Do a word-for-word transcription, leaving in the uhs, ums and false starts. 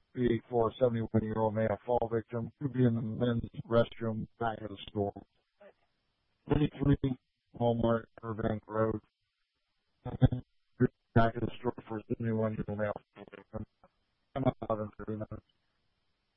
be for a seventy-one-year-old male fall victim who would be in the men's restroom back of the store. twenty-three Walmart Burbank Road. Back of the store for a seventy-one-year-old male